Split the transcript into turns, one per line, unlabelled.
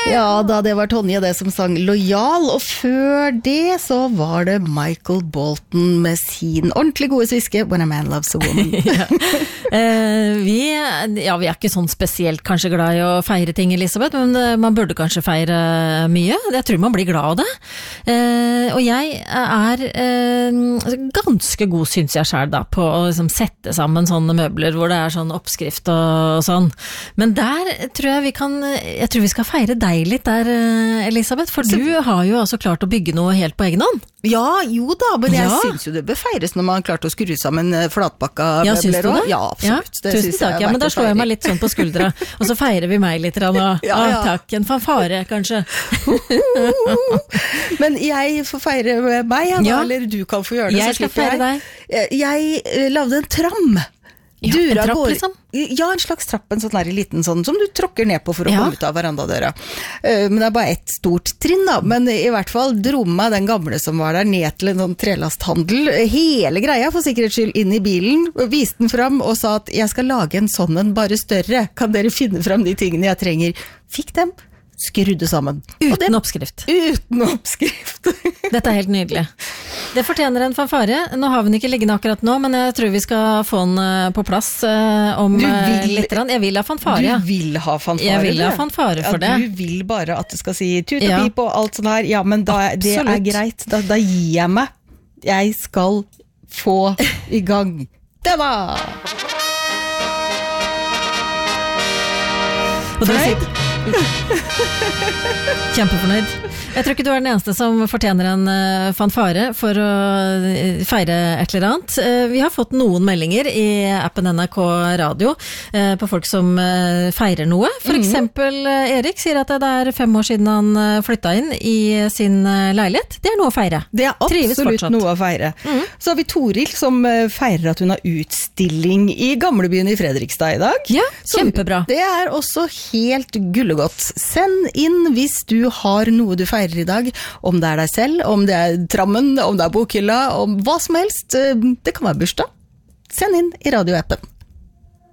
Ja, da det var Tonje det som sang Lojal, og før det så var det Michael Bolton med sin ordentlig gode sviske When a Man Loves a Woman.
Vi er ikke sånn spesielt kanskje glad i å feire ting, Elisabeth, men man burde kanskje feire mye. Jeg tror man blir glad av det. Og jeg er ganske god, synes jeg selv da, på å liksom sette sammen sånne møbler hvor det er sånn oppskrift og sånn. Men der tror jeg jeg tror vi skal feire deg litt der, Elisabeth, for du har jo altså klart å bygge noe helt på egen hånd.
Ja, jo da, men jeg synes jo det bør feires når man har klart å skru sammen flatbakka møbler.
Synes du det?
Ja, absolutt.
Ja, tusen takk, men da slår jeg meg litt sånn på skuldra, og så feirer vi meg litt. Ja. Takk, en fanfare kanskje.
Men jeg får feire meg, eller du kan få gjøre det.
Jeg skal feire deg.
Jeg lavde en tram.
Ja, en trapp liksom?
Ja, en slags trapp, en sånn der liten sånn som du tråkker ned på for å komme ut av verandadøra. Men det er bare ett stort trinn da, men i hvert fall dro meg den gamle som var der ned til en sånn trelasthandel, hele greia for sikkerhets skyld inn i bilen, viste den fram og sa at jeg skal lage en sånn en bare større, kan dere finne fram de tingene jeg trenger? Fikk dem, skrudde sammen.
Uten oppskrift.
Uten oppskrift.
Dette er helt nydelig. Det fortjener en fanfare. Nå har vi den ikke liggende akkurat nå, men jeg tror vi skal få den på plass om litt. Jeg vil ha fanfare.
Du vil ha fanfare?
Jeg vil ha fanfare for det.
Du vil bare at det skal si tut og pip og alt sånt her. Ja, men det er greit. Da gir jeg meg. Jeg skal få i gang. Det var!
Fornøyd? Kjempefornøyd. Jeg tror ikke du er den eneste som fortjener en fanfare for å feire et eller annet. Vi har fått noen meldinger i appen NRK Radio på folk som feirer noe. For eksempel Erik sier at det er 5 år siden han flyttet inn i sin leilighet. Det er noe å feire.
Det er absolutt noe å feire. Så har vi Toril som feirer at hun har utstilling i Gamlebyen i Fredrikstad i dag.
Ja, kjempebra.
Så det er også helt gullegodt. Send inn hvis du har noe du feirer i dag, om det er deg selv, om det er trammen, om det er bokhylla, om hva som helst. Det kan være bursdag. Send inn i radioappen.